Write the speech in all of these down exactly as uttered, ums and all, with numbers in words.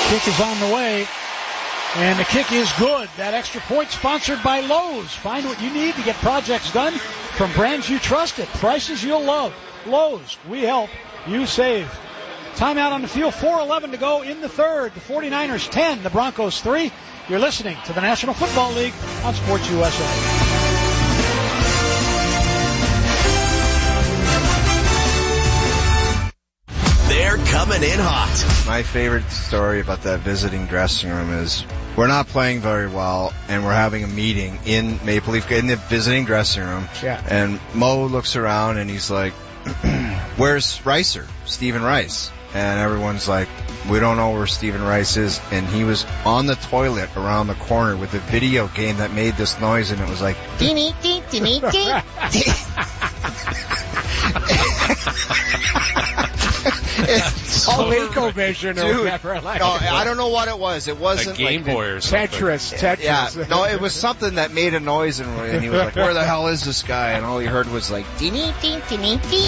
Kick is on the way. And the kick is good. That extra point sponsored by Lowe's. Find what you need to get projects done from brands you trust at prices you'll love. Lowe's, we help, you save. Timeout on the field, four eleven to go in the third. The 49ers ten, the Broncos three. You're listening to the National Football League on Sports U S A. They're coming in hot. My favorite story about that visiting dressing room is we're not playing very well, and we're having a meeting in Maple Leaf, in the visiting dressing room. Yeah. And Mo looks around, and he's like, where's Ricer, Stephen Rice? And everyone's like, we don't know where Stephen Rice is. And he was on the toilet around the corner with a video game that made this noise, and it was like, dee dee dee dee dee. Oh, Waco Vision or Dude, whatever. Like no, I don't know what it was. It wasn't a Game like Boy or something. Tetris, Tetris. Yeah, no, it was something that made a noise, and, and he was like, where the hell is this guy? And all he heard was like, dee dee dee dee dee.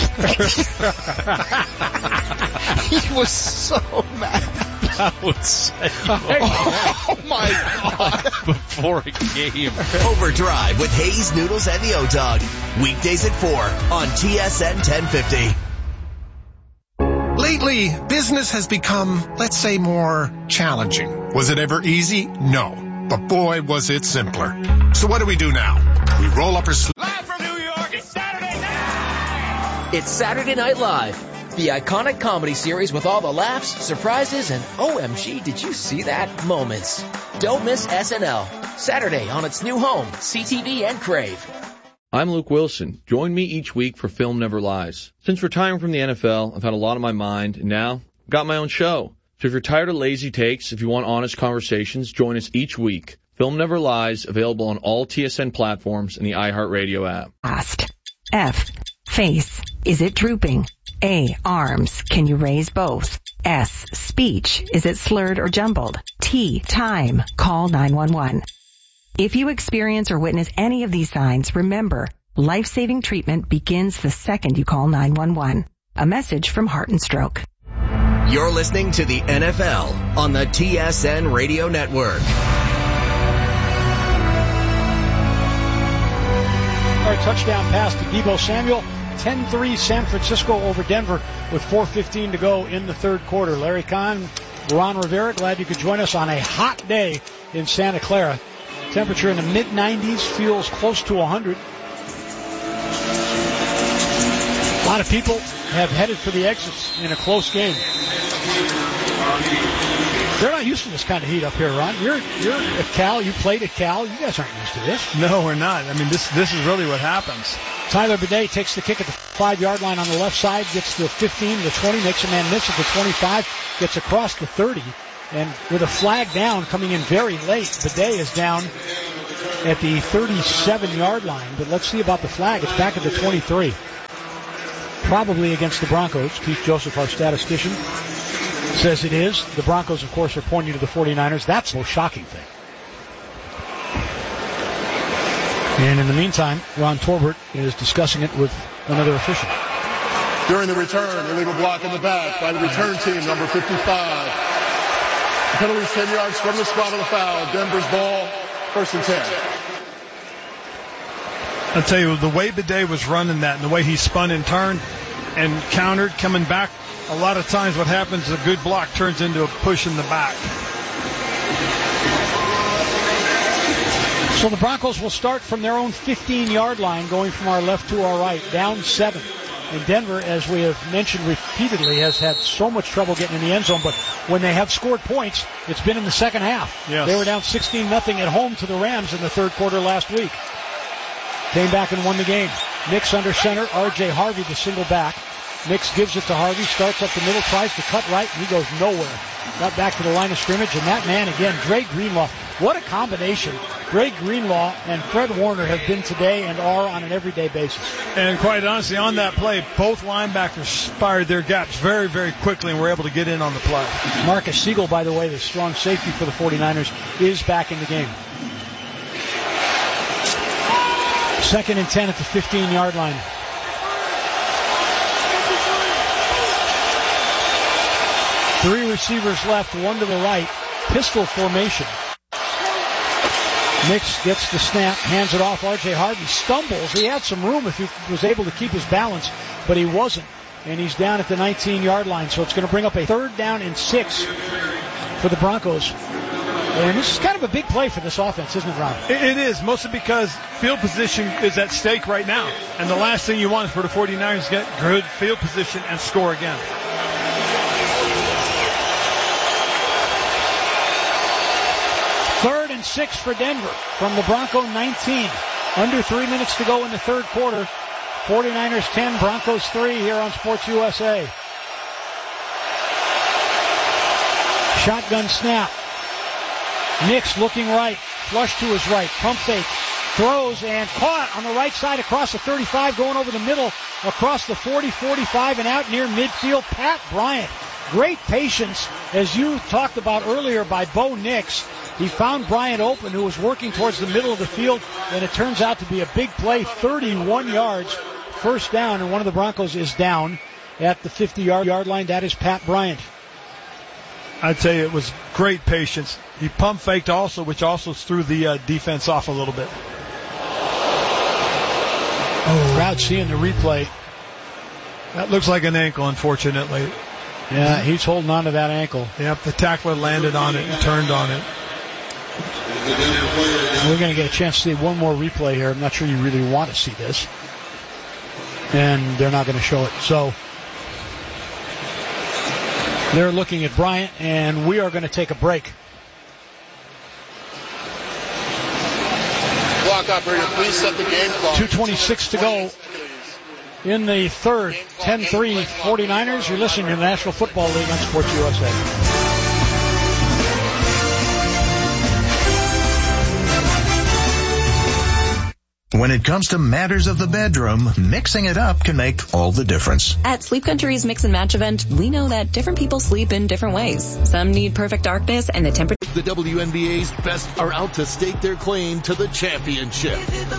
He was so mad. That would set you Oh, my God. before a game. Overdrive with Hayes, Noodles, and the O-Dog. Weekdays at four on T S N ten fifty. Lately, business has become, let's say, more challenging. Was it ever easy? No. But boy, was it simpler. So what do we do now? We roll up our sleeves. Live from New York, it's Saturday night! It's Saturday Night Live, the iconic comedy series with all the laughs, surprises, and O M G, did you see that moments. Don't miss S N L, Saturday on its new home, C T V and Crave. I'm Luke Wilson. Join me each week for Film Never Lies. Since retiring from the N F L, I've had a lot on my mind, and now I've got my own show. So if you're tired of lazy takes, if you want honest conversations, join us each week. Film Never Lies, available on all T S N platforms and the iHeartRadio app. Fast. F. Face. Is it drooping? A. Arms. Can you raise both? S. Speech. Is it slurred or jumbled? T. Time. Call nine one one. If you experience or witness any of these signs, remember, life-saving treatment begins the second you call nine one one. A message from Heart and Stroke. You're listening to the N F L on the T S N Radio Network. Our touchdown pass to Deebo Samuel. ten three San Francisco over Denver with four fifteen to go in the third quarter. Larry Kahn, Ron Rivera, glad you could join us on a hot day in Santa Clara. Temperature in the mid nineties, feels close to one hundred. A lot of people have headed for the exits in a close game. They're not used to this kind of heat up here, Ron. You're you're at Cal. You played at Cal. You guys aren't used to this. No, we're not. I mean, this this is really what happens. Tyler Bidet takes the kick at the five-yard line on the left side, gets the fifteen to the twenty, makes a man miss at the twenty-five, gets across the thirty. And with a flag down coming in very late, Bidet is down at the thirty-seven-yard line. But let's see about the flag. It's back at the twenty-three. Probably against the Broncos. Keith Joseph, our statistician, says it is. The Broncos, of course, are pointing to the 49ers. That's the most shocking thing. And in the meantime, Ron Torbert is discussing it with another official. During the return, illegal block in the back by the return team, number fifty-five. Penalties ten yards from the spot of the foul. Denver's ball, first and ten. I'll tell you, the way Bidet was running that and the way he spun and turned and countered, coming back, a lot of times what happens is a good block turns into a push in the back. So the Broncos will start from their own fifteen-yard line, going from our left to our right, down seven. And Denver, as we have mentioned repeatedly, has had so much trouble getting in the end zone. But when they have scored points, it's been in the second half. Yes. They were down sixteen nothing at home to the Rams in the third quarter last week. Came back and won the game. Nix under center. R J Harvey, the single back. Nix gives it to Harvey, starts up the middle, tries to cut right, and he goes nowhere. Got back to the line of scrimmage, and that man again, Dre Greenlaw. What a combination Dre Greenlaw and Fred Warner have been today and are on an everyday basis. And quite honestly, on that play, both linebackers spired their gaps very, very quickly and were able to get in on the play. Marcus Siegel, by the way, the strong safety for the 49ers, is back in the game. Second and ten at the fifteen-yard line. Three receivers left, one to the right. Pistol formation. Nix gets the snap, hands it off. R J Harvey stumbles. He had some room if he was able to keep his balance, but he wasn't. And he's down at the nineteen-yard line, so it's going to bring up a third down and six for the Broncos. And this is kind of a big play for this offense, isn't it, Rob? It is, mostly because field position is at stake right now. And the last thing you want is for the 49ers to get good field position and score again. Third and six for Denver from the Bronco nineteen. Under three minutes to go in the third quarter. 49ers ten, Broncos three here on Sports U S A. Shotgun snap. Nix looking right, flush to his right, pump fake, throws and caught on the right side across the thirty-five, going over the middle, across the forty, forty-five, and out near midfield. Pat Bryant, great patience, as you talked about earlier by Bo Nix. He found Bryant open, who was working towards the middle of the field, and it turns out to be a big play, thirty-one yards, first down, and one of the Broncos is down at the fifty-yard line. That is Pat Bryant. I'd say it was great patience. He pump faked also, which also threw the uh, defense off a little bit. Oh, crowd seeing the replay. That looks like an ankle, unfortunately. Yeah, he's holding on to that ankle. Yep, the tackler landed on it and turned on it. We're going to get a chance to see one more replay here. I'm not sure you really want to see this. And they're not going to show it. So they're looking at Bryant, and we are going to take a break. Clock operator, please set the game clock. two twenty-six to go in the third. ten three 49ers. You're listening to the National Football League on Sports U S A. When it comes to matters of the bedroom, mixing it up can make all the difference. At Sleep Country's Mix and Match event, we know that different people sleep in different ways. Some need perfect darkness and the temperature. The W N B A's best are out to stake their claim to the championship.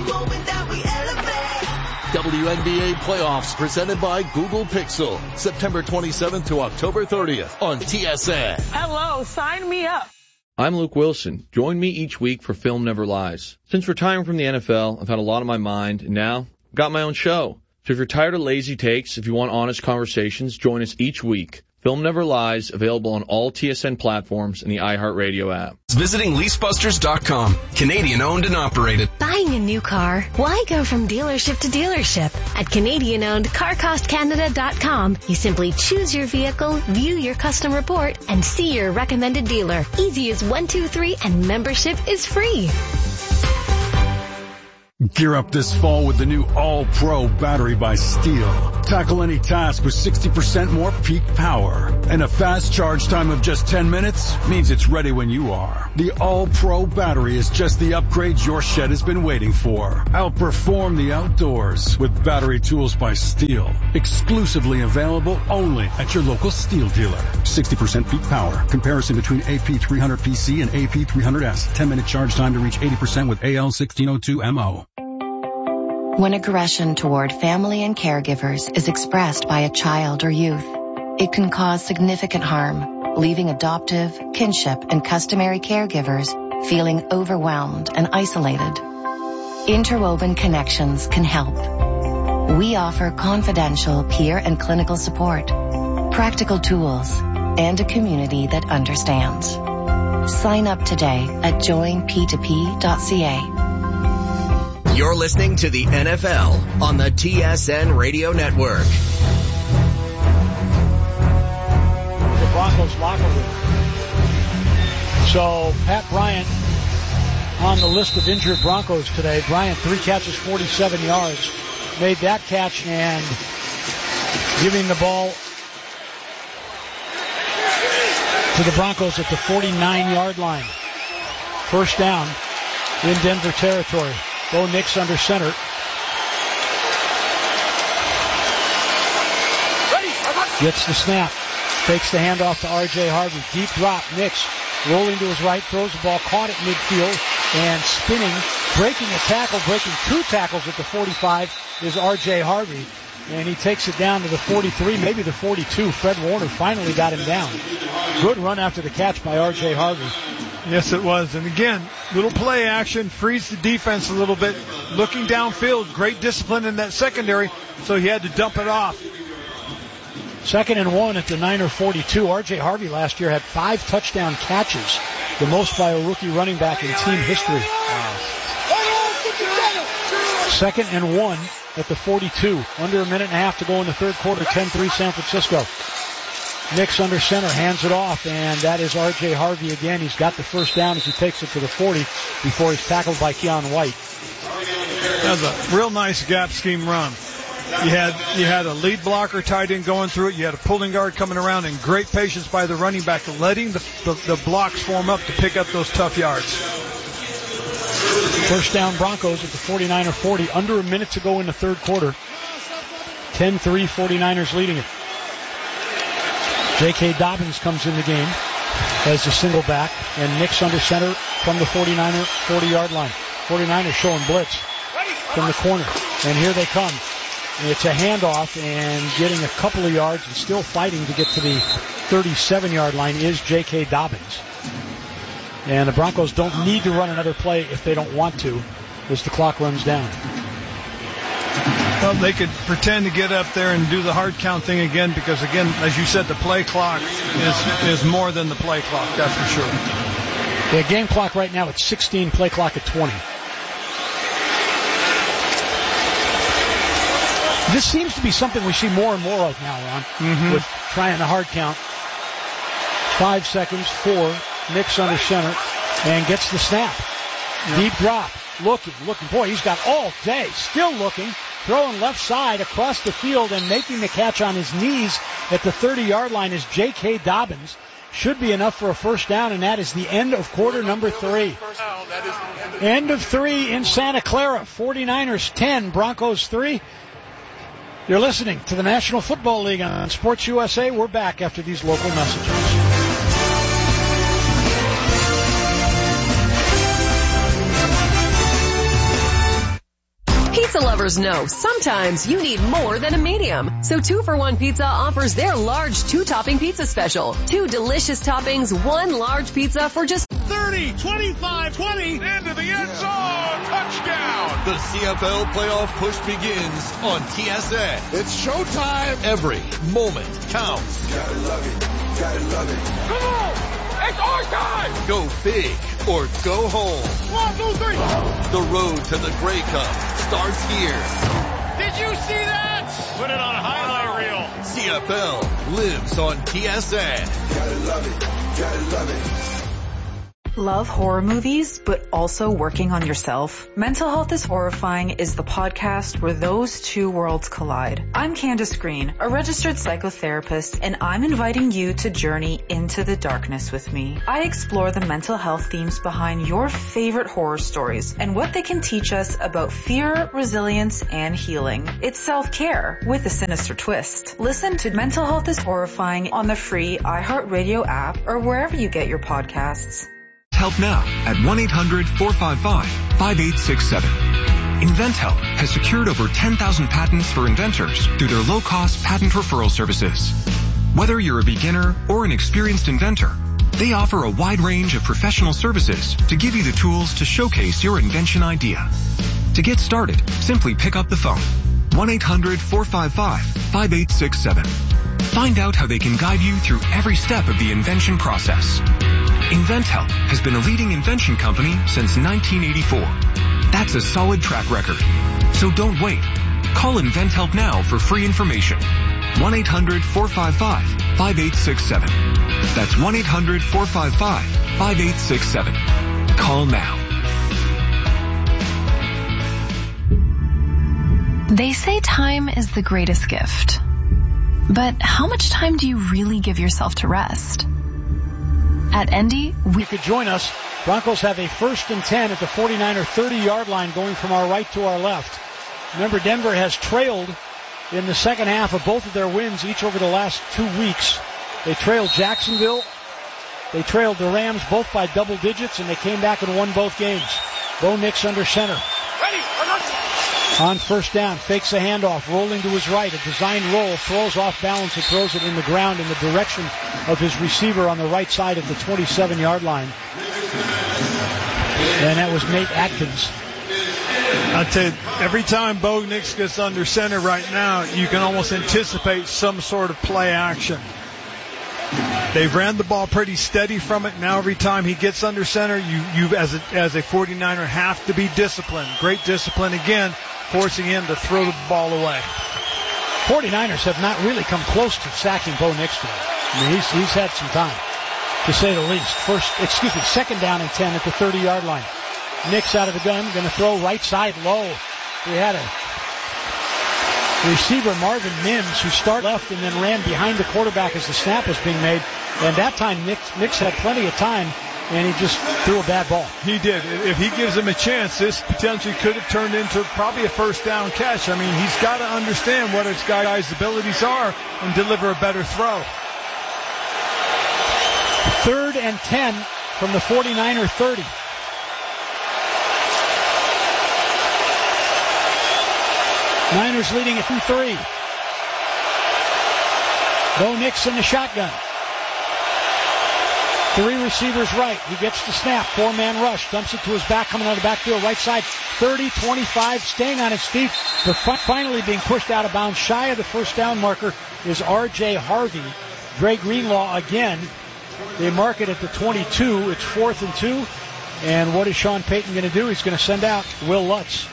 W N B A playoffs presented by Google Pixel. September twenty-seventh to October thirtieth on T S N. Hello, sign me up. I'm Luke Wilson. Join me each week for Film Never Lies. Since retiring from the N F L, I've had a lot on my mind, and now I've got my own show. So if you're tired of lazy takes, if you want honest conversations, join us each week. Film Never Lies, available on all T S N platforms and the iHeartRadio app. Visiting lease busters dot com. Canadian owned and operated. Buying a new car? Why go from dealership to dealership? At Canadian owned car cost canada dot com, you simply choose your vehicle, view your custom report, and see your recommended dealer. Easy as one, two, three, and membership is free. Gear up this fall with the new All-Pro battery by Steel. Tackle any task with sixty percent more peak power. And a fast charge time of just ten minutes means it's ready when you are. The All-Pro battery is just the upgrade your shed has been waiting for. Outperform the outdoors with battery tools by Steel. Exclusively available only at your local Steel dealer. sixty percent peak power. Comparison between A P three hundred P C and A P three hundred S. ten minute charge time to reach eighty percent with A L sixteen oh two M O. When aggression toward family and caregivers is expressed by a child or youth, it can cause significant harm, leaving adoptive, kinship, and customary caregivers feeling overwhelmed and isolated. Interwoven Connections can help. We offer confidential peer and clinical support, practical tools, and a community that understands. Sign up today at join p two p dot c a. You're listening to the N F L on the T S N Radio Network. The Broncos locker room. So Pat Bryant on the list of injured Broncos today. Bryant, three catches, forty-seven yards. Made that catch and giving the ball to the Broncos at the forty-nine-yard line. First down in Denver territory. Bo Nix under center. Gets the snap. Takes the handoff to R J Harvey. Deep drop. Nix rolling to his right. Throws the ball. Caught at midfield. And spinning. Breaking a tackle. Breaking two tackles at the forty-five is R J Harvey. and he takes it down to the forty-three, maybe the forty-two. Fred Warner finally got him down. Good run after the catch by R J Harvey. Yes, it was. And again, little play action, frees the defense a little bit. Looking downfield, great discipline in that secondary, so he had to dump it off. Second and one at the Niner forty-two. R J Harvey last year had five touchdown catches, the most by a rookie running back in team history. Wow. Second and one at the forty-two. Under a minute and a half to go in the third quarter. ten three San Francisco. Nix under center, hands it off, and that is R J Harvey again. He's got the first down as he takes it to the forty before he's tackled by Keon White. That was a real nice gap scheme run. You had you had a lead blocker tight end going through it. You had a pulling guard coming around, and great patience by the running back, letting the, the, the blocks form up to pick up those tough yards. First down Broncos at the forty-niner forty. Under a minute to go in the third quarter. ten three, forty-niners leading it. J K. Dobbins comes in the game as the single back, and Nix under center from the forty-niner forty-yard line. forty-niners showing blitz from the corner, and here they come. It's a handoff, and getting a couple of yards and still fighting to get to the thirty-seven-yard line is J K. Dobbins. And the Broncos don't need to run another play if they don't want to, as the clock runs down. Well, they could pretend to get up there and do the hard count thing again because, again, as you said, the play clock is is more than the play clock, that's for sure. The game clock right now at sixteen, play clock at twenty. This seems to be something we see more and more of now, Ron, mm-hmm. with trying the hard count. Five seconds, four, Nix under center, and gets the snap. Yep. Deep drop, looking, looking. Boy, he's got all day, still looking, throwing left side across the field and making the catch on his knees at the thirty-yard line is J K. Dobbins. Should be enough for a first down, and that is the end of quarter number three. End of three in Santa Clara. forty-niners ten, Broncos three. You're listening to the National Football League on Sports U S A. We're back after these local messages. Pizza lovers know sometimes you need more than a medium. So Two for One Pizza offers their large two-topping pizza special. Two delicious toppings, one large pizza for just thirty, twenty-five, twenty, into the end zone, touchdown. The C F L playoff push begins on T S N. It's showtime. Every moment counts. Gotta love it, gotta love it. Come on! It's our time! Go big or go home. One, two, three. The road to the Grey Cup starts here. Did you see that? Put it on a highlight reel. C F L lives on T S N. Gotta love it, gotta love it. Love horror movies, but also working on yourself? Mental Health is Horrifying is the podcast where those two worlds collide. I'm Candace Green, a registered psychotherapist, and I'm inviting you to journey into the darkness with me. I explore the mental health themes behind your favorite horror stories and what they can teach us about fear, resilience, and healing. It's self-care with a sinister twist. Listen to Mental Health is Horrifying on the free iHeartRadio app or wherever you get your podcasts. Help now at one eight hundred four five five five eight six seven. InventHelp has secured over ten thousand patents for inventors through their low-cost patent referral services. Whether you're a beginner or an experienced inventor, they offer a wide range of professional services to give you the tools to showcase your invention idea. To get started, simply pick up the phone. one eight hundred four five five five eight six seven. Find out how they can guide you through every step of the invention process. InventHelp has been a leading invention company since nineteen eighty-four. That's a solid track record. So don't wait. Call InventHelp now for free information. one eight hundred four five five five eight six seven. That's one eight hundred four five five five eight six seven. Call now. They say time is the greatest gift. But how much time do you really give yourself to rest? At Endy, we... You could join us. Broncos have a first and ten at the forty-niner thirty-yard line going from our right to our left. Remember, Denver has trailed in the second half of both of their wins, each over the last two weeks. They trailed Jacksonville. They trailed the Rams both by double digits, and they came back and won both games. Bo Nix under center. Ready, On first down, fakes a handoff, rolling to his right, a design roll, throws off balance and throws it in the ground in the direction of his receiver on the right side of the twenty-seven-yard line. And that was Nate Atkins. I tell you, every time Bo Nix gets under center right now, you can almost anticipate some sort of play action. They've ran the ball pretty steady from it. Now every time he gets under center, you, you as a, as a forty-niner have to be disciplined. Great discipline again, forcing him to throw the ball away. forty-niners have not really come close to sacking Bo Nix today. I mean, he's, he's had some time, to say the least. First, excuse me, second down and ten at the thirty-yard line. Nix out of the gun, going to throw right side low. We had a receiver, Marvin Mims, who started left and then ran behind the quarterback as the snap was being made. And that time, Nix, Nix had plenty of time, and he just threw a bad ball. He did. If he gives him a chance, this potentially could have turned into probably a first down catch. I mean, he's got to understand what his guy's abilities are and deliver a better throw. Third and ten from the forty-niner thirty. Niners leading it two three. Bo Nix in the shotgun. Three receivers right. He gets the snap. Four-man rush. Dumps it to his back, coming out of the backfield. Right side, thirty, twenty-five, staying on his feet, but fi- finally being pushed out of bounds. Shy of the first down marker is R J Harvey. Dre Greenlaw again. They mark it at the twenty-two. It's fourth and two. And what is Sean Payton going to do? He's going to send out Will Lutz.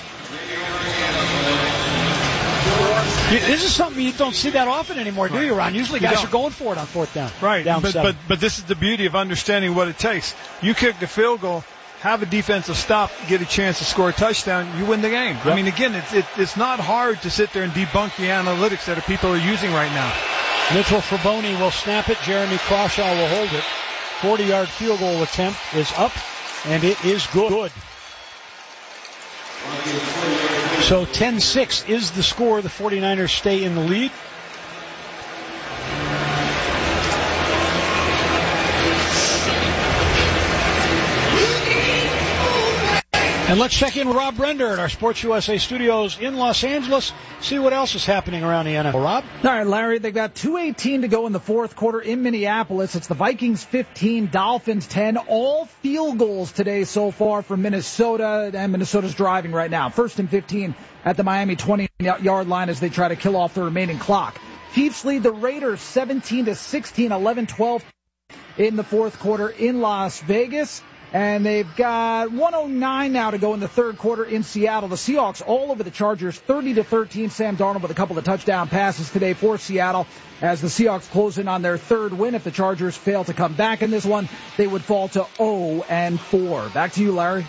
This is something you don't see that often anymore, do you, Ron? Usually guys are going for it on fourth down. Right, down but, but but this is the beauty of understanding what it takes. You kick the field goal, have a defensive stop, get a chance to score a touchdown, you win the game. Yep. I mean, again, it's it, it's not hard to sit there and debunk the analytics that people are using right now. Mitchell Fraboni will snap it. Jeremy Crawshaw will hold it. forty-yard field goal attempt is up, and it is good. So ten six is the score. The forty-niners stay in the lead. And let's check in with Rob Brender at our Sports U S A studios in Los Angeles. See what else is happening around the N F L. Rob? All right, Larry, they've got two eighteen to go in the fourth quarter in Minneapolis. It's the Vikings fifteen, Dolphins ten. All field goals today so far from Minnesota, and Minnesota's driving right now. First and fifteen at the Miami twenty-yard line as they try to kill off the remaining clock. Chiefs lead the Raiders seventeen to sixteen, eleven twelve in the fourth quarter in Las Vegas. And they've got one oh nine now to go in the third quarter in Seattle. The Seahawks all over the Chargers, thirty to thirteen. Sam Darnold with a couple of touchdown passes today for Seattle as the Seahawks close in on their third win. If the Chargers fail to come back in this one, they would fall to oh and four. Back to you, Larry.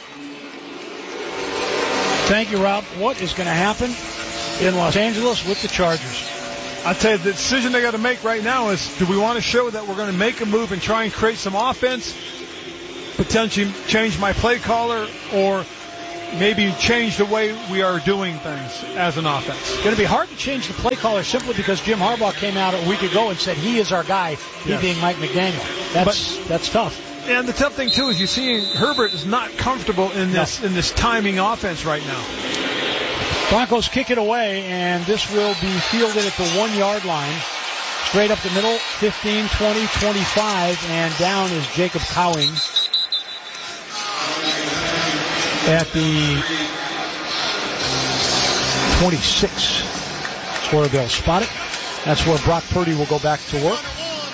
Thank you, Rob. What is going to happen in Los Angeles with the Chargers? I tell you, the decision they got to make right now is, do we want to show that we're going to make a move and try and create some offense, potentially change my play caller, or maybe change the way we are doing things as an offense? It's going to be hard to change the play caller simply because Jim Harbaugh came out a week ago and said he is our guy, he yes. being Mike McDaniel. That's but, that's tough. And the tough thing, too, is you see Herbert is not comfortable in this no. in this timing offense right now. Broncos kick it away, and this will be fielded at the one-yard line. Straight up the middle, fifteen, twenty, twenty-five, and down is Jacob Cowing at the twenty-six. That's where they'll spot it. That's where Brock Purdy will go back to work.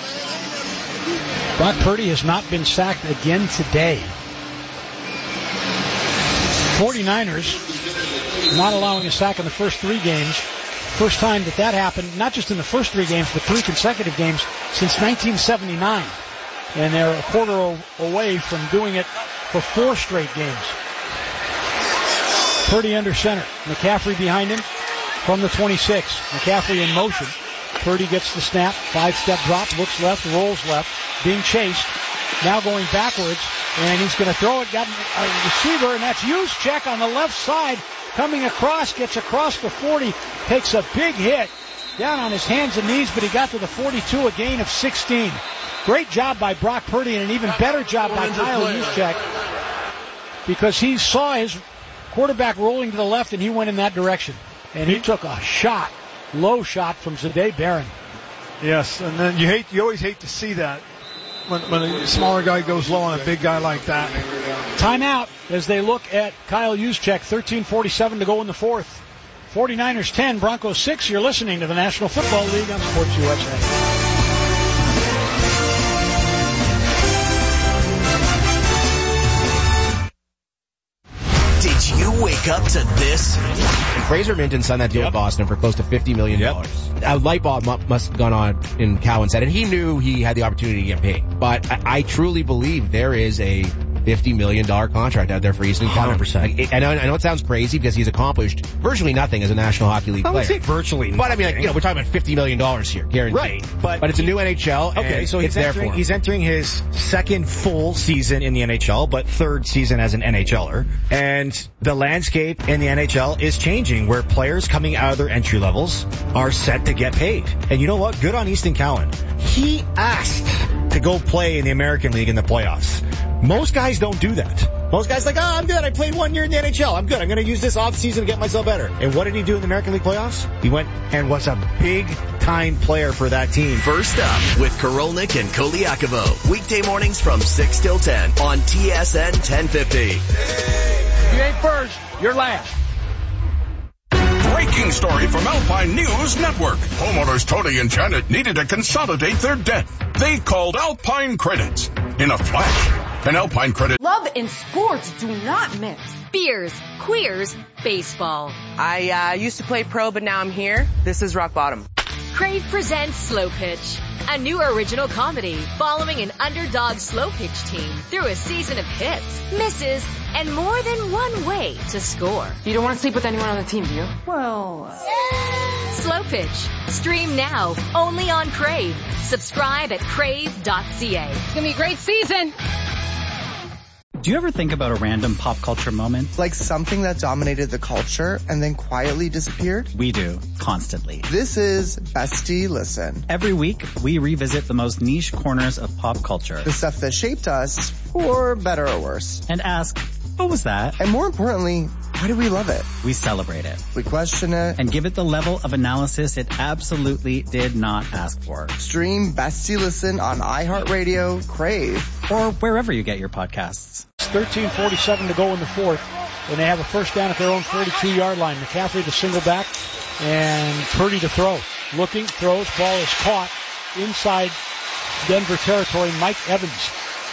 Brock Purdy has not been sacked again today. forty-niners not allowing a sack in the first three games. First time that that happened, not just in the first three games, but three consecutive games since nineteen seventy-nine. And they're a quarter away from doing it for four straight games. Purdy under center. McCaffrey behind him from the twenty-six. McCaffrey in motion. Purdy gets the snap. Five-step drop. Looks left. Rolls left. Being chased. Now going backwards. And he's going to throw it. Got a receiver, and that's Juszczyk on the left side. Coming across. Gets across the forty. Takes a big hit. Down on his hands and knees, but he got to the forty-two. A gain of sixteen. Great job by Brock Purdy, and an even better job by Kyle Juszczyk, because he saw his Quarterback rolling to the left, and he went in that direction. And he took a shot, low shot from Za'Dai Barron. Yes, and then you hate, you always hate to see that when, when a smaller guy goes low on a big guy like that. Timeout as they look at Kyle Juszczyk. thirteen forty-seven to go in the fourth. forty-niners ten, Broncos six. You're listening to the National Football League on Sports U S A. Did you wake up to this? Fraser Minton signed that deal Yep. with Boston for close to fifty million dollars. Yep. A light bulb mu- must have gone on in Cowan's head, and he knew he had the opportunity to get paid. But I, I truly believe there is a fifty million dollars contract out there for Easton Cowan. one hundred percent. Like, I, know, I know it sounds crazy because he's accomplished virtually nothing as a National Hockey League I would player. say virtually nothing. But I mean, like, you know, we're talking about fifty million dollars here, guaranteed. Right, but, but it's a new N H L, okay, and so it's he's there entering, for him. he's entering his second full season in the N H L, but third season as an NHLer. And the landscape in the N H L is changing, where players coming out of their entry levels are set to get paid. And you know what? Good on Easton Cowan. He asked to go play in the American League in the playoffs. Most guys don't do that. Most guys are like, oh, I'm good. I played one year in the N H L. I'm good. I'm going to use this offseason to get myself better. And what did he do in the American League playoffs? He went and was a big-time player for that team. First up with Korolnik and Koliakovo. Weekday mornings from six till ten on T S N ten fifty. If you ain't first, you're last. Breaking story from Alpine News Network. Homeowners Tony and Janet needed to consolidate their debt. They called Alpine Credits. In a flash, an Alpine Credit. Love and sports do not mix. Beers, queers, baseball. I uh, used to play pro, but now I'm here. This is rock bottom. Crave presents Slow Pitch, a new original comedy following an underdog slow pitch team through a season of hits, misses, and more than one way to score. You don't want to sleep with anyone on the team, do you? Well... Slow Pitch. Stream now, only on Crave. Subscribe at crave dot c a. It's going to be a great season. Do you ever think about a random pop culture moment? Like something that dominated the culture and then quietly disappeared? We do, constantly. This is Bestie Listen. Every week, we revisit the most niche corners of pop culture. The stuff that shaped us, for better or worse. And ask, what was that? And more importantly, why do we love it? We celebrate it. We question it. And give it the level of analysis it absolutely did not ask for. Stream Bestie Listen on iHeartRadio, Crave, or wherever you get your podcasts. thirteen forty-seven to go in the fourth, and they have a first down at their own forty-two-yard line. McCaffrey to single back, and Purdy to throw. Looking, throws, ball is caught inside Denver territory. Mike Evans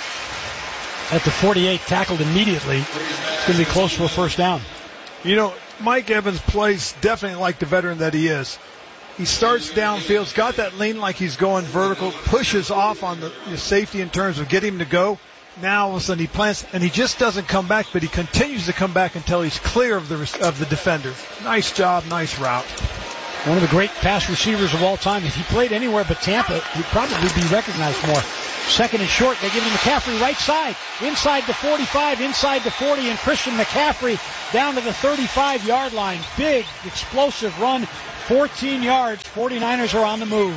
at the forty-eight, tackled immediately. It's going to be close to a first down. You know, Mike Evans plays definitely like the veteran that he is. He starts downfield, he's got that lean like he's going vertical, pushes off on the, the safety in terms of getting him to go. Now all of a sudden he plants, and he just doesn't come back, but he continues to come back until he's clear of the of the defender. Nice job, nice route. One of the great pass receivers of all time. If he played anywhere but Tampa, he'd probably be recognized more. Second and short, they give him McCaffrey right side, inside the forty-five, inside the forty, and Christian McCaffrey down to the thirty-five-yard line. Big, explosive run, fourteen yards. forty-niners are on the move.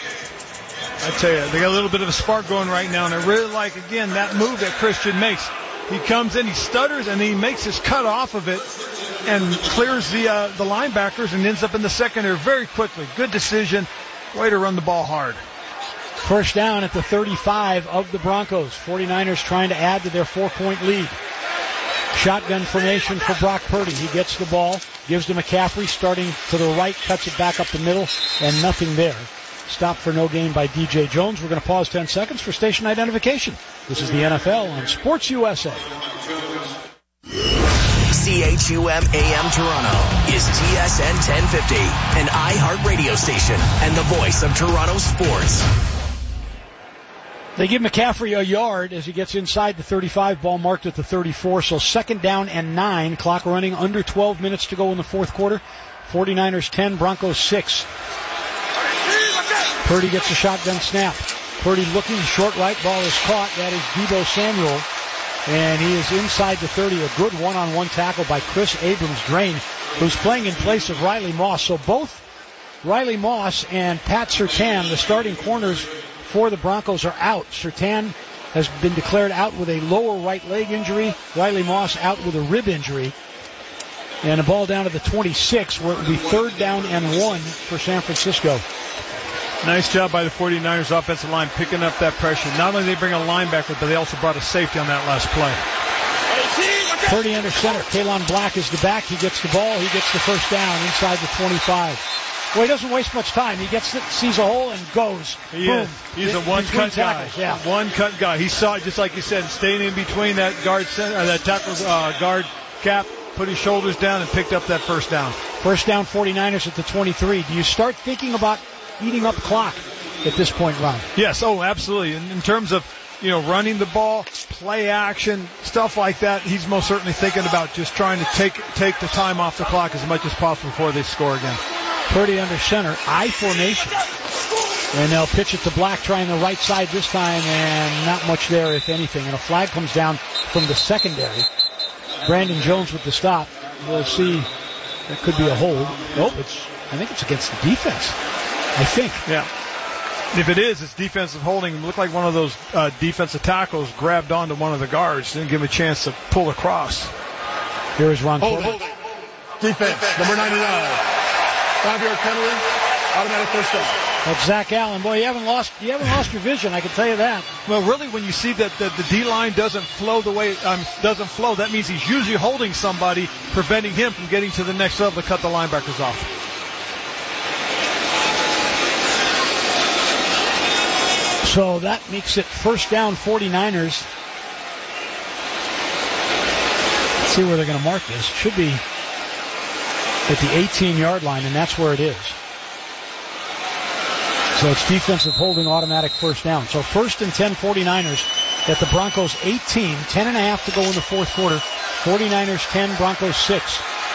I tell you, they got a little bit of a spark going right now, and I really like, again, that move that Christian makes. He comes in, he stutters, and he makes his cut off of it and clears the uh, the linebackers and ends up in the secondary very quickly. Good decision. Way to run the ball hard. First down at the thirty-five of the Broncos. forty-niners trying to add to their four-point lead. Shotgun formation for Brock Purdy. He gets the ball, gives to McCaffrey, starting to the right, cuts it back up the middle, and nothing there. Stop for no gain by D J Jones. We're going to pause ten seconds for station identification. This is the N F L on Sports U S A. C H U M A M Toronto is T S N ten fifty, an iHeart radio station and the voice of Toronto sports. They give McCaffrey a yard as he gets inside the thirty-five, ball marked at the thirty-four, so second down and nine, clock running under twelve minutes to go in the fourth quarter. forty-niners ten, Broncos six. Purdy gets a shotgun snap. Purdy looking, short right, ball is caught. That is Deebo Samuel, and he is inside the thirty. A good one-on-one tackle by Chris Abrams-Drain, who's playing in place of Riley Moss. So both Riley Moss and Pat Surtain, the starting corners for the Broncos, are out. Surtain has been declared out with a lower right leg injury. Riley Moss out with a rib injury. And a ball down to the twenty-six, where it would be third down and one for San Francisco. Nice job by the 49ers offensive line picking up that pressure. Not only did they bring a linebacker, but they also brought a safety on that last play. Purdy under center. Kalon Black is the back. He gets the ball. He gets the first down inside the twenty-five. Well, he doesn't waste much time. He gets it, sees a hole, and goes. He Boom. is. He's a one-cut guy. Yeah. One-cut guy. He saw it just like you said, staying in between that guard center, uh, that tackle uh, guard gap, put his shoulders down, and picked up that first down. First down, 49ers at the twenty-three. Do you start thinking about eating up clock at this point, Ron? Yes. Oh, absolutely. In, in terms of, you know, running the ball, play action, stuff like that, he's most certainly thinking about just trying to take take the time off the clock as much as possible before they score again. Purdy under center, I formation. And they'll pitch it to Black, trying the right side this time, and not much there, if anything. And a flag comes down from the secondary. Brandon Jones with the stop. We'll see. That could be a hold. Nope, it's, I think it's against the defense. I think. Yeah. If it is, it's defensive holding. It looked like one of those uh, defensive tackles grabbed onto one of the guards, didn't give him a chance to pull across. Here is Ron Hold, Corbett. hold. Defense, number ninety-nine. Five-yard penalty, automatic first down. That's Zach Allen. Boy, you haven't lost you haven't lost your vision, I can tell you that. Well, really, when you see that the, the D-line doesn't flow the way um, doesn't flow, that means he's usually holding somebody, preventing him from getting to the next level to cut the linebackers off. So that makes it first down 49ers. Let's see where they're going to mark this. Should be at the eighteen-yard line, and that's where it is. So it's defensive holding, automatic first down. So first and ten 49ers at the Broncos eighteen. ten and a half to go in the fourth quarter. 49ers ten, Broncos six.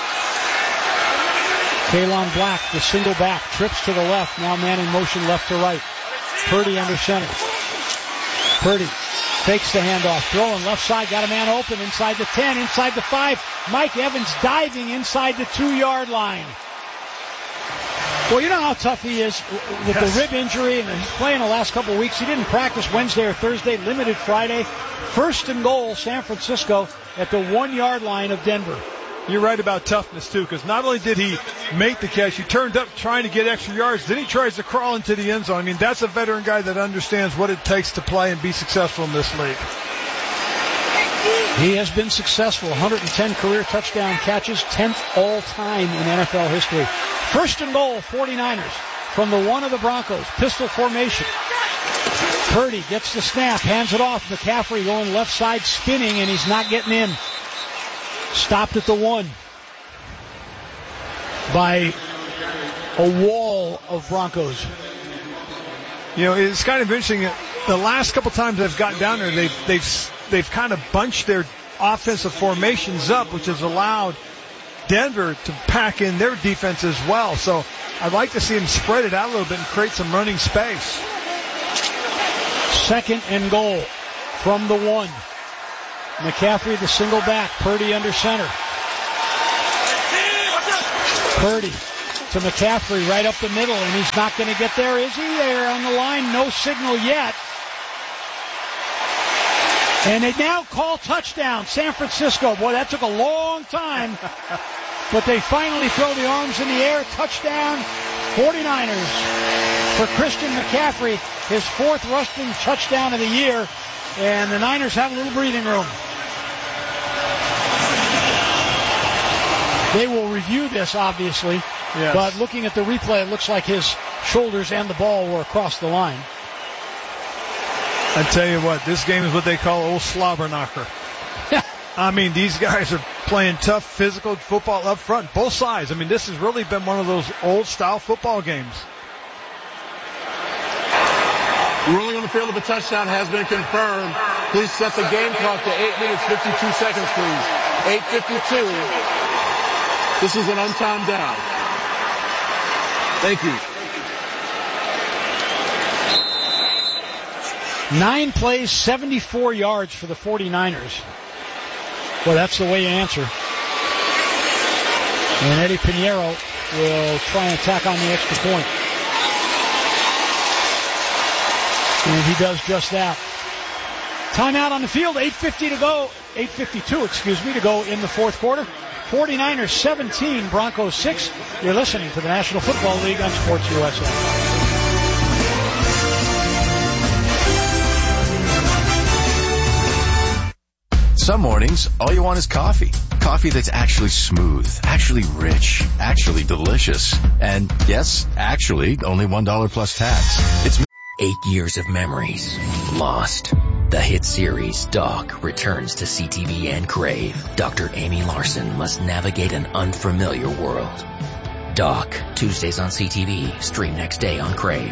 Kalon Black, the single back, trips to the left. Now man in motion left to right. Purdy under center. Purdy fakes the handoff. Throwing left side. Got a man open inside the ten, inside the five. Mike Evans diving inside the two-yard line. Well, you know how tough he is with yes. the rib injury, and he's playing the last couple of weeks. He didn't practice Wednesday or Thursday, limited Friday. First and goal, San Francisco at the one-yard line of Denver. You're right about toughness, too, because not only did he make the catch, he turned up trying to get extra yards, then he tries to crawl into the end zone. I mean, that's a veteran guy that understands what it takes to play and be successful in this league. He has been successful. one hundred ten career touchdown catches, tenth all-time in N F L history. First and goal, 49ers from the one of the Broncos. Pistol formation. Purdy gets the snap, hands it off. McCaffrey going left side, spinning, and he's not getting in. Stopped at the one by a wall of Broncos. You know, it's kind of interesting. The last couple times they've gotten down there, they've they've they've kind of bunched their offensive formations up, which has allowed Denver to pack in their defense as well. So I'd like to see them spread it out a little bit and create some running space. Second and goal from the one. McCaffrey, the single back. Purdy under center. Purdy to McCaffrey right up the middle, and he's not going to get there, is he? There on the line, no signal yet. And they now call touchdown, San Francisco. Boy, that took a long time. But they finally throw the arms in the air. Touchdown, 49ers. For Christian McCaffrey, his fourth rushing touchdown of the year. And the Niners have a little breathing room. They will review this, obviously. Yes. But looking at the replay, it looks like his shoulders and the ball were across the line. I tell you what, this game is what they call old slobber knocker. I mean, these guys are playing tough, physical football up front, both sides. I mean, this has really been one of those old-style football games. Ruling on the field of a touchdown has been confirmed. Please set the game clock to eight minutes, fifty-two seconds, please. eight fifty-two. This is an untimed down. Thank you. Nine plays, seventy-four yards for the 49ers. Well, that's the way you answer. And Eddie Pinheiro will try and tack on the extra point. And he does just that. Timeout on the field, eight fifty to go. eight fifty-two, excuse me, to go in the fourth quarter. forty-niners seventeen, Broncos six. You're listening to the National Football League on Sports U S A. Some mornings, all you want is coffee. Coffee that's actually smooth, actually rich, actually delicious. And yes, actually, only one dollar plus tax. It's eight years of memories lost. The hit series Doc returns to C T V and Crave. Doctor Amy Larson must navigate an unfamiliar world. Doc, Tuesdays on C T V, stream next day on Crave.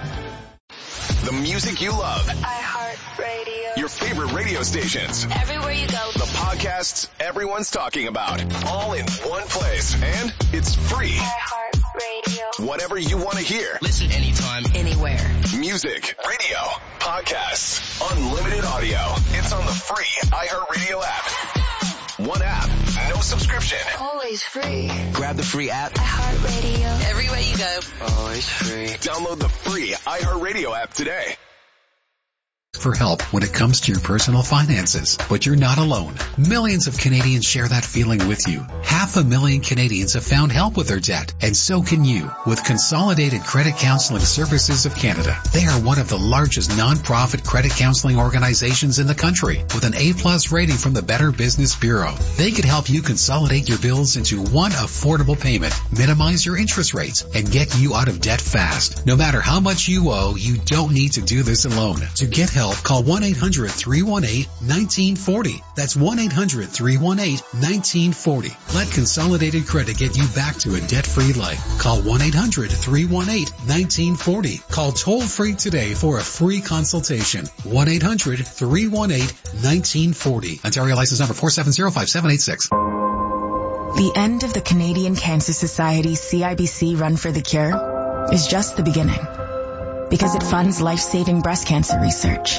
The music you love. iHeartRadio. Your favorite radio stations. Everywhere you go. The podcasts everyone's talking about. All in one place. And it's free. iHeartRadio. Whatever you want to hear. Listen anytime, anywhere. Music, radio, podcasts, unlimited audio. It's on the free iHeartRadio app. One app, no subscription. Always free. Grab the free app. iHeartRadio. Everywhere you go. Always free. Download the free iHeartRadio app today. For help when it comes to your personal finances. But you're not alone. Millions of Canadians share that feeling with you. Half a million Canadians have found help with their debt, and so can you with Consolidated Credit Counseling Services of Canada. They are one of the largest non-profit credit counseling organizations in the country with an A-plus rating from the Better Business Bureau. They could help you consolidate your bills into one affordable payment, minimize your interest rates, and get you out of debt fast. No matter how much you owe, you don't need to do this alone. To get help, call one eight hundred three one eight one nine four zero. That's one eight hundred three one eight one nine four zero. Let Consolidated Credit get you back to a debt-free life. Call one eight hundred three one eight one nine four zero. Call toll-free today for a free consultation. one eight hundred three one eight one nine four zero. Ontario license number four seven zero five seven eight six. The end of the Canadian Cancer Society C I B C Run for the Cure is just the beginning, because it funds life-saving breast cancer research.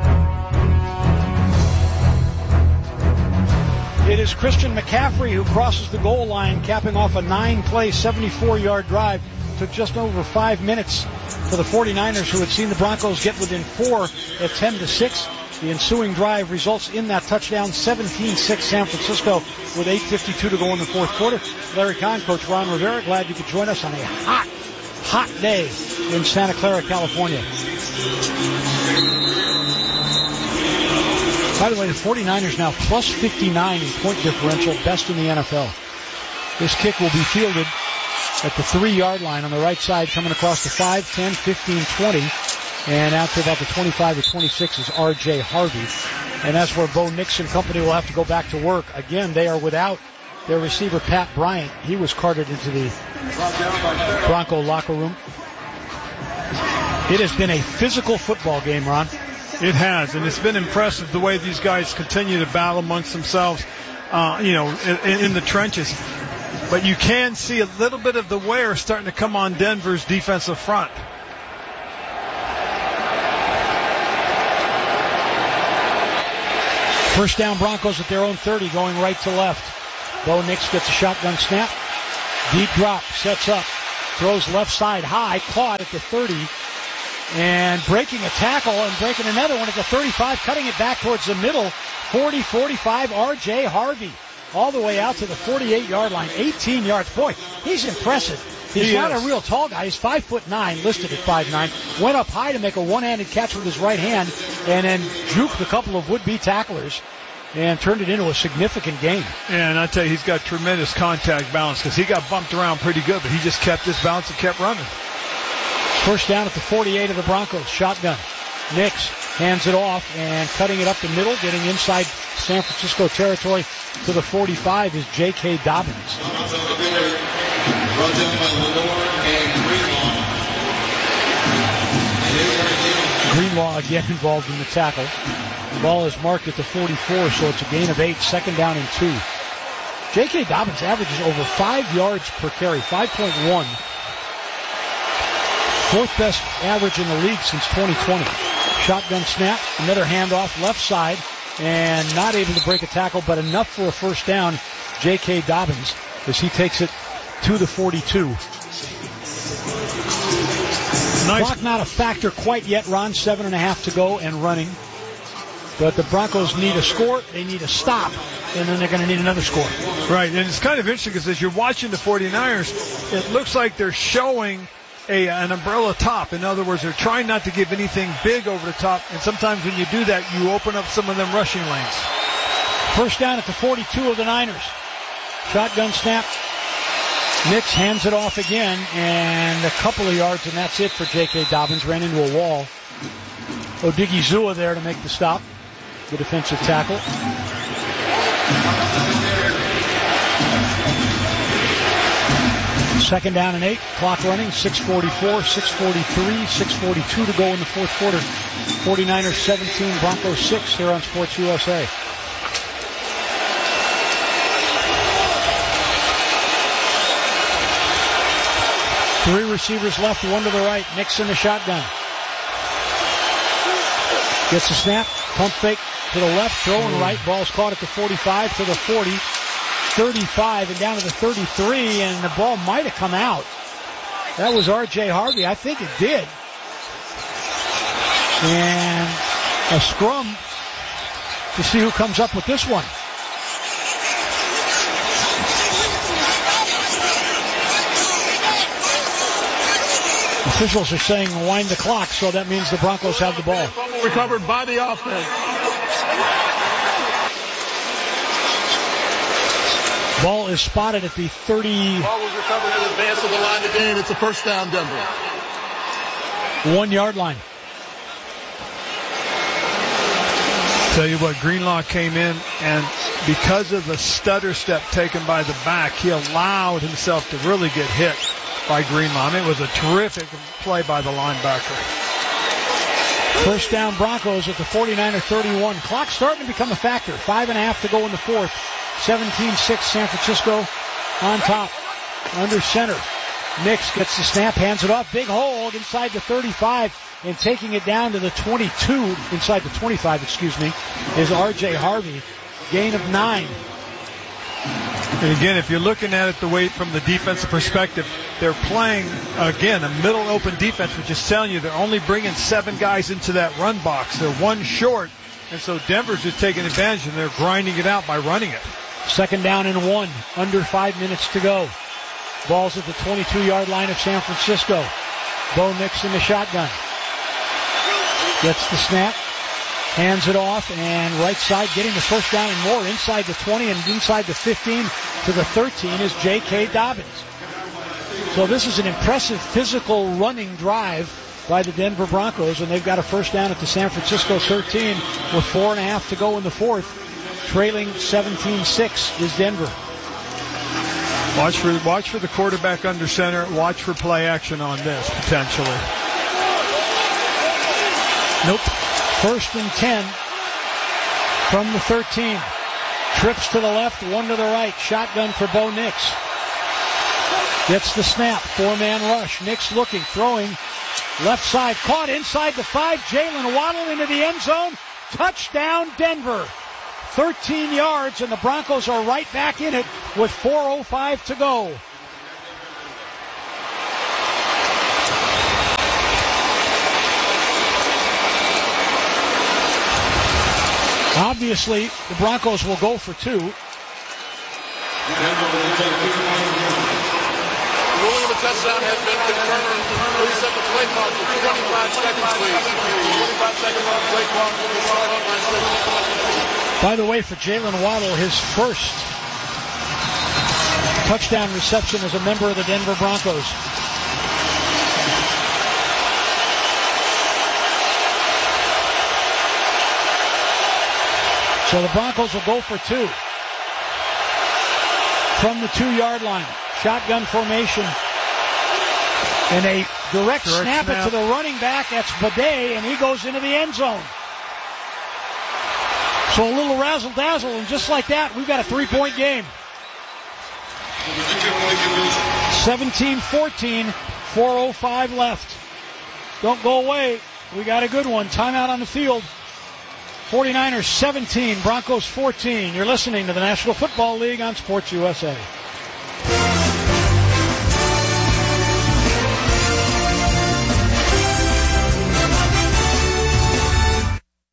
It is Christian McCaffrey who crosses the goal line, capping off a nine-play, seventy-four-yard drive. Took just over five minutes for the forty-niners, who had seen the Broncos get within four at ten to six. The ensuing drive results in that touchdown, seventeen six San Francisco, with eight fifty-two to go in the fourth quarter. Larry Kahn, Coach Ron Rivera, glad you could join us on a hot, hot day in Santa Clara, California. By the way, the forty-niners now plus fifty-nine in point differential, best in the N F L. This kick will be fielded at the three-yard line on the right side, coming across the five, ten, fifteen, twenty. And out to about the twenty-five to twenty-six is R J Harvey. And that's where Bo Nix and company will have to go back to work. Again, they are without their receiver, Pat Bryant. He was carted into the Bronco locker room. It has been a physical football game, Ron. It has, and it's been impressive the way these guys continue to battle amongst themselves, uh, you know, in, in the trenches. But you can see a little bit of the wear starting to come on Denver's defensive front. First down, Broncos at their own thirty, going right to left. Bo Nix gets a shotgun snap. Deep drop, sets up, throws left side high, caught at the thirty, and breaking a tackle and breaking another one at the thirty-five, cutting it back towards the middle. forty forty-five, R J Harvey, all the way out to the forty-eight-yard line, eighteen yards. Boy, he's impressive. He's he not is. a real tall guy. He's five foot nine, listed at five nine. Went up high to make a one-handed catch with his right hand, and then juked a couple of would-be tacklers and turned it into a significant gain. And I tell you, he's got tremendous contact balance, because he got bumped around pretty good, but he just kept his balance and kept running. First down at the forty-eight of the Broncos. Shotgun. Nix hands it off, and cutting it up the middle, getting inside San Francisco territory to the forty-five is J K. Dobbins. Greenlaw again involved in the tackle. The ball is marked at the forty-four, so it's a gain of eight, second down and two. J K. Dobbins averages over five yards per carry, five point one. Fourth best average in the league since twenty twenty. Shotgun snap, another handoff left side, and not able to break a tackle, but enough for a first down. J K. Dobbins, as he takes it to the forty-two. Nice. Clock not a factor quite yet, Ron. Seven and a half to go and running. But the Broncos need a score, they need a stop, and then they're going to need another score. Right, and it's kind of interesting because as you're watching the 49ers, it looks like they're showing a an umbrella top. In other words, they're trying not to give anything big over the top, and sometimes when you do that, you open up some of them rushing lanes. First down at the forty-two of the Niners. Shotgun snap. Nix hands it off again, and a couple of yards, and that's it for J K. Dobbins. Ran into a wall. Odigizua there to make the stop. The defensive tackle. Second down and eight. Clock running. six forty-four, six forty-three, six forty-two to go in the fourth quarter. 49ers seventeen, Broncos six here on Sports U S A. Three receivers left, one to the right. Nix in the shotgun. Gets the snap. Pump fake to the left. Throwing right. Ball's caught at the forty-five to the forty. thirty-five and down to the thirty-three, and the ball might have come out. That was R J Harvey. I think it did. And a scrum to see who comes up with this one. Officials are saying wind the clock, so that means the Broncos have the ball. Recovered by the offense. Ball is spotted at the thirty. Ball was recovered in advance of the line of game. It's a first down, Denver. One yard line. Tell you what, Greenlaw came in, and because of the stutter step taken by the back, he allowed himself to really get hit by Greenlaw. I mean, it was a terrific play by the linebacker. First down Broncos at the 49er thirty-one. Clock starting to become a factor. Five and a half to go in the fourth. seventeen six San Francisco on top. Under center. Nix gets the snap, hands it off. Big hole inside the thirty-five, and taking it down to the twenty-two, inside the twenty-five, excuse me, is R J Harvey. Gain of nine. And again, if you're looking at it the way from the defensive perspective, they're playing, again, a middle open defense, which is telling you they're only bringing seven guys into that run box. They're one short, and so Denver's just taking advantage, and they're grinding it out by running it. Second down and one, under five minutes to go. Ball's at the twenty-two-yard line of San Francisco. Bo Nix in the shotgun. Gets the snap. Hands it off, and right side getting the first down and more. Inside the twenty and inside the fifteen to the thirteen is J K. Dobbins. So this is an impressive physical running drive by the Denver Broncos, and they've got a first down at the San Francisco thirteen with four and a half to go in the fourth. Trailing seventeen six is Denver. Watch for, watch for the quarterback under center. Watch for play action on this, potentially. Nope. First and ten from the thirteen. Trips to the left, one to the right. Shotgun for Bo Nix. Gets the snap. Four-man rush. Nix looking, throwing. Left side. Caught inside the five. Jalen Waddle into the end zone. Touchdown, Denver. thirteen yards, and the Broncos are right back in it with four oh five to go. Obviously, the Broncos will go for two. The ruling of a touchdown has been confirmed. Please set the play clock for twenty-five seconds, please. twenty-five seconds on the play clock. By the way, for Jalen Waddle, his first touchdown reception as a member of the Denver Broncos. So the Broncos will go for two. From the two-yard line. Shotgun formation. And a direct, direct snap, snap it to the running back. That's Bidet, and he goes into the end zone. So a little razzle-dazzle, and just like that, we've got a three-point game. seventeen fourteen, four oh five left. Don't go away. We got a good one. Timeout on the field. 49ers seventeen, Broncos fourteen. You're listening to the National Football League on Sports U S A.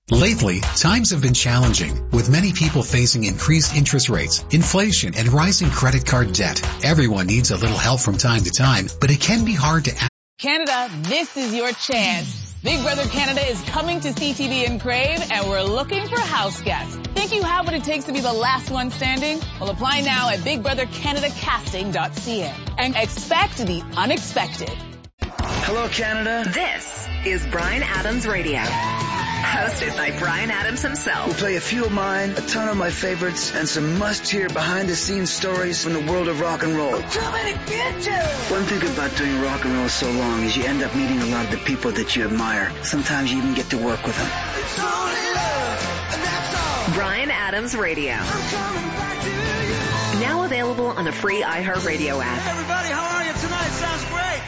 Lately, times have been challenging, with many people facing increased interest rates, inflation, and rising credit card debt. Everyone needs a little help from time to time, but it can be hard to... Canada, this is your chance. Big Brother Canada is coming to C T V and Crave, and we're looking for house guests. Think you have what it takes to be the last one standing? Well, apply now at big brother canada casting dot c a and expect the unexpected. Hello, Canada. This is Bryan Adams Radio. Hosted by Bryan Adams himself. We'll play a few of mine, a ton of my favorites, and some must-hear behind-the-scenes stories from the world of rock and roll. I'm coming to get you! One thing about doing rock and roll so long is you end up meeting a lot of the people that you admire. Sometimes you even get to work with them. It's only love, and that's all. Bryan Adams Radio. I'm coming back to you. Now available on the free iHeartRadio app. Hey everybody, how are you tonight? Sounds great.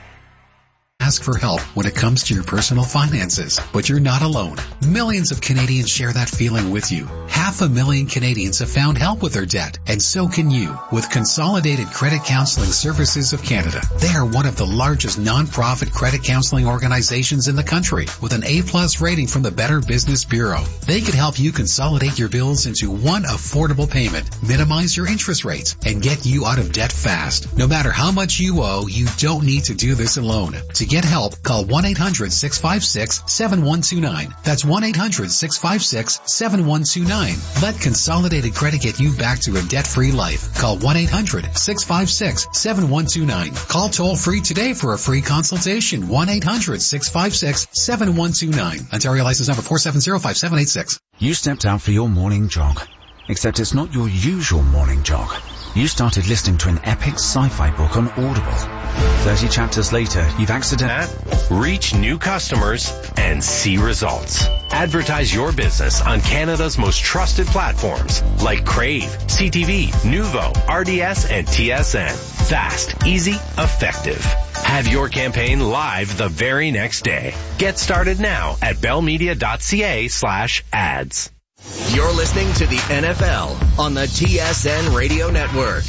Ask for help when it comes to your personal finances, but you're not alone. Millions of Canadians share that feeling with you. Half a million Canadians have found help with their debt, and so can you with Consolidated Credit Counseling Services of Canada. They are one of the largest non-profit credit counseling organizations in the country with an A-plus rating from the Better Business Bureau. They can help you consolidate your bills into one affordable payment, minimize your interest rates, and get you out of debt fast. No matter how much you owe, you don't need to do this alone. To get help, call one eight hundred six five six seven one two nine. That's one eight hundred six five six seven one two nine. Let Consolidated Credit get you back to a debt-free life. Call one eight hundred six five six seven one two nine. Call toll-free today for a free consultation. one eight hundred six five six seven one two nine. Ontario license number four seven zero five seven eight six. You stepped out for your morning jog, except it's not your usual morning jog. You started listening to an epic sci-fi book on Audible. thirty chapters later, you've accidentally... Reach new customers and see results. Advertise your business on Canada's most trusted platforms like Crave, C T V, Nuvo, R D S, and T S N. Fast, easy, effective. Have your campaign live the very next day. Get started now at bellmedia.ca slash ads. You're listening to the N F L on the T S N Radio Network.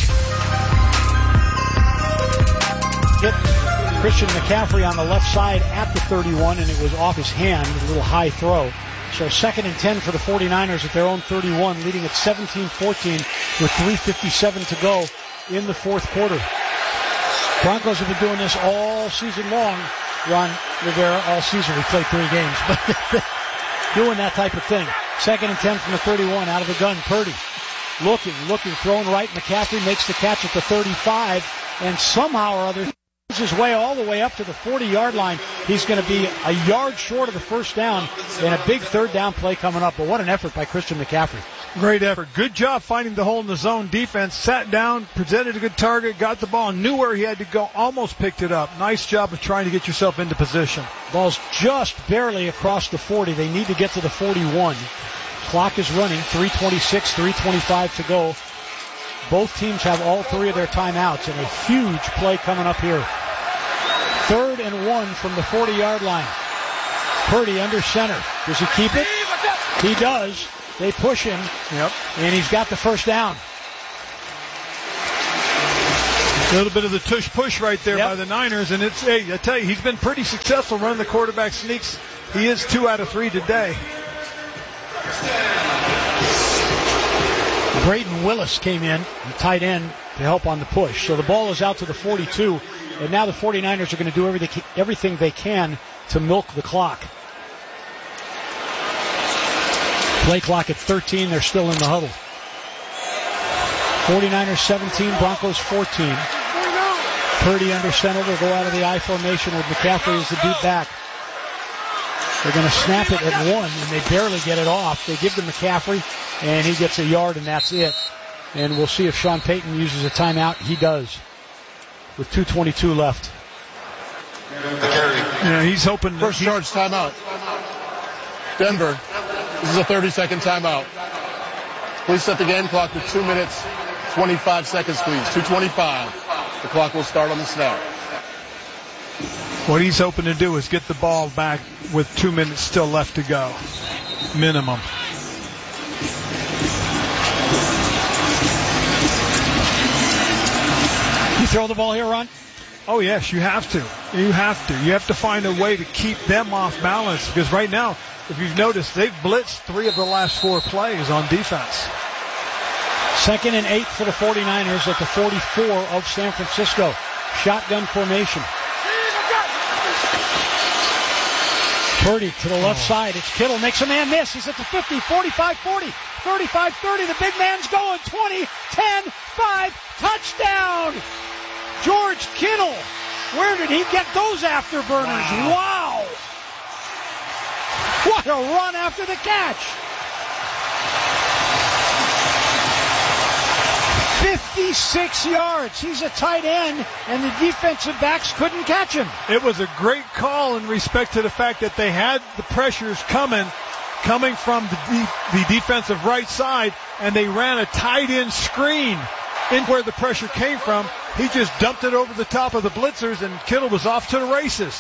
Hit Christian McCaffrey on the left side at the thirty-one, and it was off his hand, a little high throw. So second and ten for the forty-niners at their own thirty-one, leading at seventeen fourteen with three fifty-seven to go in the fourth quarter. Broncos have been doing this all season long. Ron Rivera, all season. We played three games, but doing that type of thing. Second and ten from the thirty-one, out of the gun. Purdy looking, looking, throwing right. McCaffrey makes the catch at the thirty-five, and somehow or other his way all the way up to the forty-yard line. He's going to be a yard short of the first down, and a big third down play coming up. But what an effort by Christian McCaffrey. Great effort. Good job finding the hole in the zone defense. Sat down, presented a good target, got the ball, knew where he had to go, almost picked it up. Nice job of trying to get yourself into position. Ball's just barely across the forty. They need to get to the forty-one. Clock is running. three twenty-six, three twenty-five to go. Both teams have all three of their timeouts, and a huge play coming up here. Third and one from the forty-yard line. Purdy under center. Does he keep it? He does. They push him. Yep. And he's got the first down. A little bit of the tush push right there yep. by the Niners, and it's, hey, I tell you, he's been pretty successful running the quarterback sneaks. He is two out of three today. Brayden Willis came in, the tight end, to help on the push. So the ball is out to the forty-two, and now the forty-niners are going to do everything, everything they can to milk the clock. Play clock at thirteen, they're still in the huddle. forty-niners seventeen, Broncos fourteen. Purdy under center, they'll go out of the I formation with McCaffrey as the deep back. They're going to snap it at one, and they barely get it off. They give to McCaffrey, and he gets a yard, and that's it. And we'll see if Sean Payton uses a timeout. He does, with two twenty-two left. Yeah, he's hoping. First charge timeout. Denver, this is a thirty-second timeout. Please set the game clock to two minutes, twenty-five seconds, please. two twenty-five. The clock will start on the snap. What he's hoping to do is get the ball back with two minutes still left to go. Minimum. You throw the ball here, Ron? Oh, yes, you have to. You have to. You have to find a way to keep them off balance because right now, if you've noticed, they've blitzed three of the last four plays on defense. Second and eight for the 49ers at the forty-four of San Francisco. Shotgun formation. Purdy to the left oh. side. It's Kittle. Makes a man miss. He's at the fifty, forty-five, forty, thirty-five, thirty. The big man's going. twenty, ten, five. Touchdown! George Kittle. Where did he get those afterburners? Wow! Wow. What a run after the catch. fifty-six yards. He's a tight end, and the defensive backs couldn't catch him. It was a great call in respect to the fact that they had the pressures coming, coming from the, de- the defensive right side, and they ran a tight end screen in where the pressure came from. He just dumped it over the top of the blitzers, and Kittle was off to the races.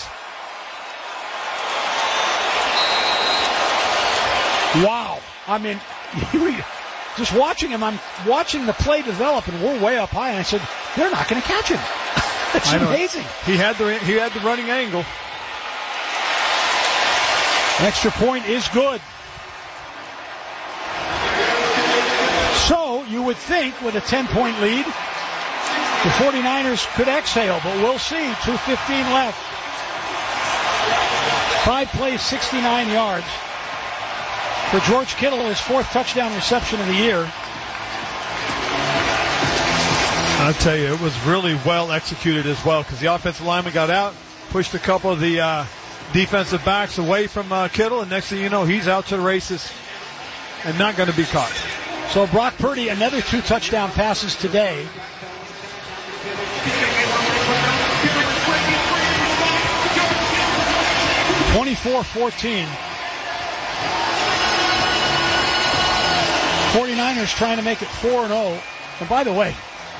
Wow. I mean, just watching him, I'm watching the play develop, and we're way up high, and I said, they're not going to catch him. It's amazing. He had the he had the running angle. Extra point is good. So, you would think with a ten-point lead, the 49ers could exhale, but we'll see. two fifteen left. Five plays, sixty-nine yards. For George Kittle, his fourth touchdown reception of the year. I'll tell you, it was really well executed as well because the offensive lineman got out, pushed a couple of the uh, defensive backs away from uh, Kittle, and next thing you know, he's out to the races and not going to be caught. So Brock Purdy, another two touchdown passes today. twenty-four fourteen. 49ers trying to make it four and oh. And by the way,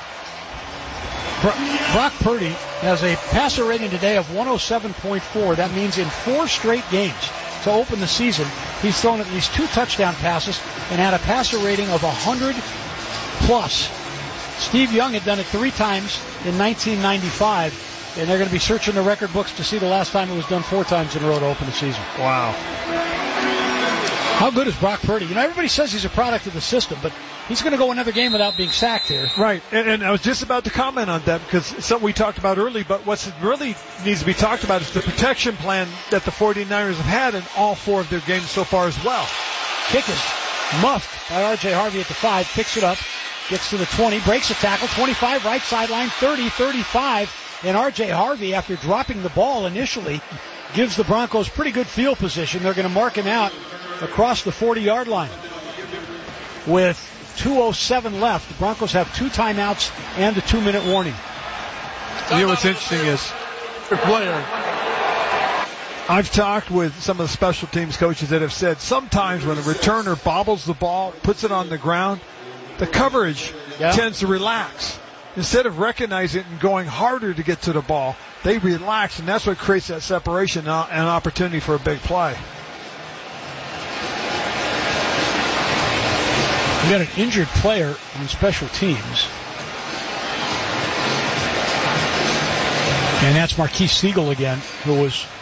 Brock Purdy has a passer rating today of one oh seven point four. That means in four straight games to open the season, he's thrown at least two touchdown passes and had a passer rating of one hundred plus. Steve Young had done it three times in nineteen ninety-five, and they're going to be searching the record books to see the last time it was done four times in a row to open the season. Wow. How good is Brock Purdy? You know, everybody says he's a product of the system, but he's going to go another game without being sacked here. Right, and, and I was just about to comment on that because it's something we talked about early, but what really needs to be talked about is the protection plan that the 49ers have had in all four of their games so far as well. Kick is muffed by R J Harvey at the five, picks it up, gets to the twenty, breaks a tackle, twenty-five, right sideline, thirty, thirty-five, and R J Harvey, after dropping the ball initially, gives the Broncos pretty good field position. They're going to mark him out across the forty-yard line. With two oh seven left, the Broncos have two timeouts and a two-minute warning. You know what's interesting is, for player, I've talked with some of the special teams coaches that have said sometimes when a returner bobbles the ball, puts it on the ground, the coverage yeah. tends to relax. Instead of recognizing it and going harder to get to the ball, they relax, and that's what creates that separation and an opportunity for a big play. We got an injured player on special teams. And that's Marquise Siegel again, who was